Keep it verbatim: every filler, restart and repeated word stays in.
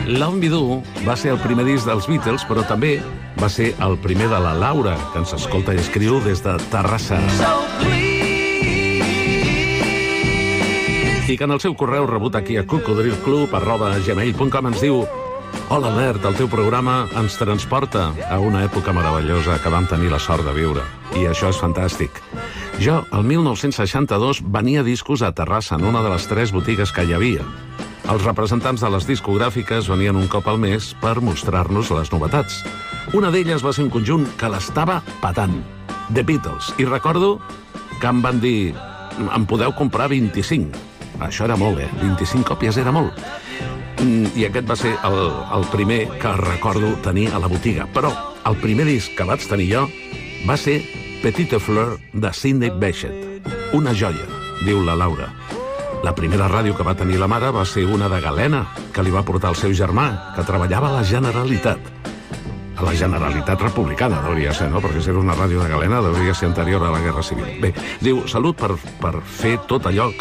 Love Me Do va ser el primer disc dels Beatles, però també va ser el primer de la Laura, que ens escolta i escriu des de Terrassa. I que en el seu correu rebut aquí a cocodrilclub arroba gmail punt com ens diu: hola, Albert, el teu programa ens transporta a una època meravellosa que vam tenir la sort de viure. I això és fantàstic. Jo, el mil nou-cents seixanta-dos, venia discos a Terrassa, en una de les tres botigues que hi havia. Els representants de les discogràfiques venien un cop al mes per mostrar-nos les novetats. Una d'elles va ser un conjunt que l'estava patant, The Beatles. I recordo que em van dir: en podeu comprar vint-i-cinc. Això era molt, eh? vint-i-cinc còpies era molt. I aquest va ser el, el primer que recordo tenir a la botiga. Però el primer disc que vaig tenir jo va ser Petite Fleur de Sidney Bechet. Una joia, diu la Laura. La primera ràdio que va tenir la mare va ser una de Galena, que li va portar el seu germà, que treballava a la Generalitat. A la Generalitat Republicana, hauria de ser, no? Perquè si era una ràdio de Galena, hauria ser anterior a la Guerra Civil. Bé, diu, salut per, per fer tot allò